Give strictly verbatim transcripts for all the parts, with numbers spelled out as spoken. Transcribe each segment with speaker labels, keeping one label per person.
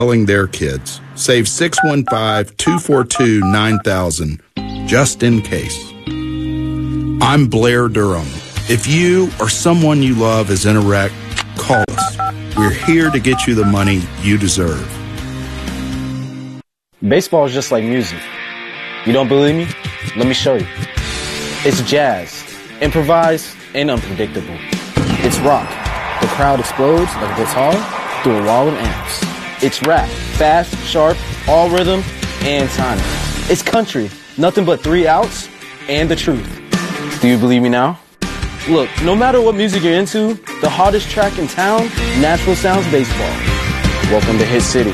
Speaker 1: Calling their kids. Save six one five, two four two, nine thousand just in case. I'm Blair Durham. If you or someone you love is in a wreck, call us. We're here to get you the money you deserve.
Speaker 2: Baseball is just like music. You don't believe me? Let me show you. It's jazz, improvised and unpredictable. It's rock. The crowd explodes like a guitar through a wall of amps. It's rap, fast, sharp, all rhythm and timing. It's country, nothing but three outs and the truth. Do you believe me now? Look, no matter what music you're into, the hardest track in town, Nashville Sounds Baseball. Welcome to Hit City.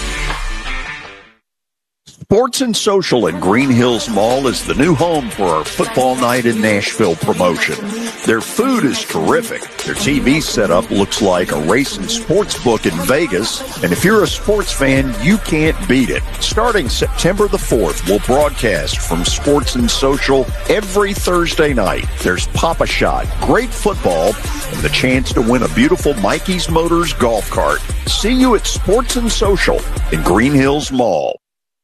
Speaker 3: Sports and Social at Green Hills Mall is the new home for our Football Night in Nashville promotion. Their food is terrific. Their T V setup looks like a racing sports book in Vegas. And if you're a sports fan, you can't beat it. Starting September the fourth, we'll broadcast from Sports and Social every Thursday night. There's Pop-A-Shot, great football, and the chance to win a beautiful Mikey's Motors golf cart. See you at Sports and Social in Green Hills Mall.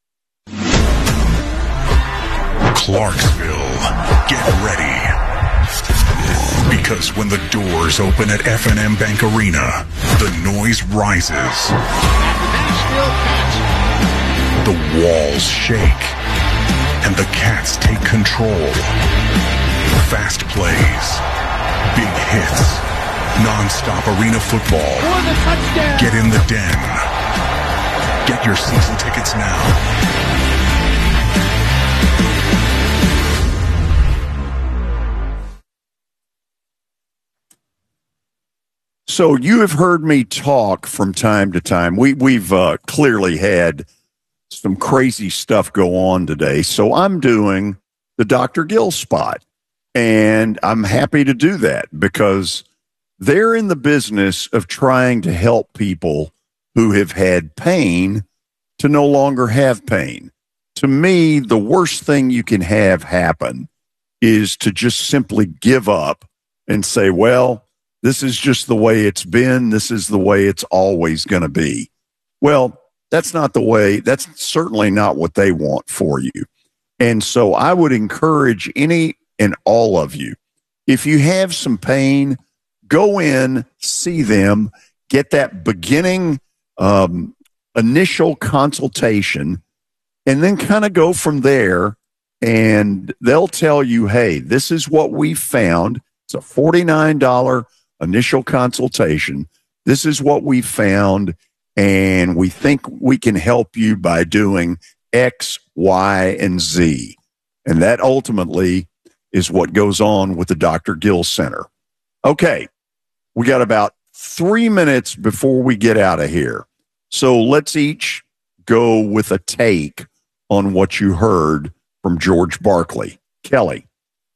Speaker 4: Clarksville, get ready. Because when the doors open at F and M Bank Arena, the noise rises. The walls shake. And the Cats take control. Fast plays. Big hits. Non-stop arena football. Get in the den. Get your season tickets now.
Speaker 3: So you have heard me talk from time to time. We, we've uh, clearly had some crazy stuff go on today. So I'm doing the Doctor Gill spot. And I'm happy to do that because they're in the business of trying to help people who have had pain to no longer have pain. To me, the worst thing you can have happen is to just simply give up and say, well, this is just the way it's been. This is the way it's always going to be. Well, that's not the way. That's certainly not what they want for you. And so I would encourage any and all of you, if you have some pain, go in, see them, get that beginning um, initial consultation, and then kind of go from there. And they'll tell you, hey, this is what we found. It's a forty-nine dollars initial consultation. This is what we found, and we think we can help you by doing X, Y, and Z. And that ultimately is what goes on with the Doctor Gill Center. Okay, we got about three minutes before we get out of here. So let's each go with a take on what you heard from George Barkley. Kelly.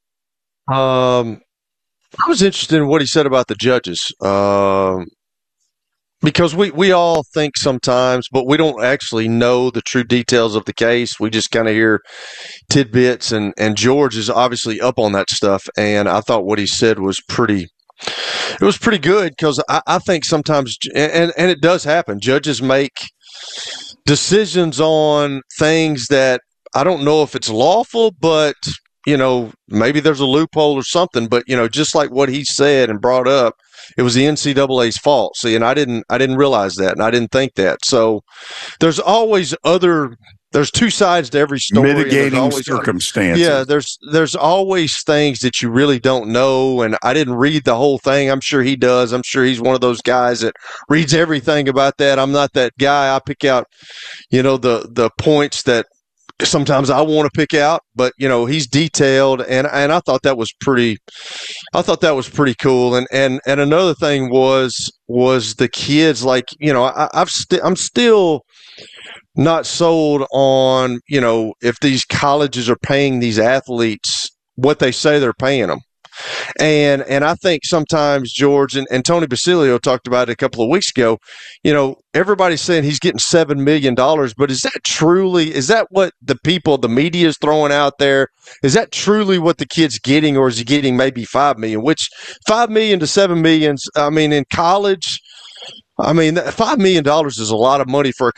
Speaker 5: Um, I was interested in what he said about the judges, um, because we, we all think sometimes, but we don't actually know the true details of the case. We just kind of hear tidbits, and, and George is obviously up on that stuff. And I thought what he said was pretty, it was pretty good because I, I think sometimes, and, and it does happen, judges make decisions on things that I don't know if it's lawful, but you know, maybe there's a loophole or something, but, you know, just like what he said and brought up, it was the N C double A's fault. See, and I didn't, I didn't realize that, and I didn't think that. So there's always other, there's two sides to every story.
Speaker 3: Mitigating
Speaker 5: always,
Speaker 3: circumstances.
Speaker 5: Yeah, there's, there's always things that you really don't know, and I didn't read the whole thing. I'm sure he does. I'm sure he's one of those guys that reads everything about that. I'm not that guy. I pick out, you know, the, the points that sometimes I want to pick out, but you know, he's detailed, and and I thought that was pretty I thought that was pretty cool. And and and another thing was was the kids, like, you know, I, I've st- I'm still not sold on, you know, if these colleges are paying these athletes what they say they're paying them. And and I think sometimes, George, and, and Tony Basilio talked about it a couple of weeks ago, you know, everybody's saying he's getting seven million dollars, but is that truly, is that what the people, the media is throwing out there? Is that truly what the kid's getting, or is he getting maybe five million dollars, which five million dollars to seven million dollars, I mean, in college, I mean, five million dollars is a lot of money for a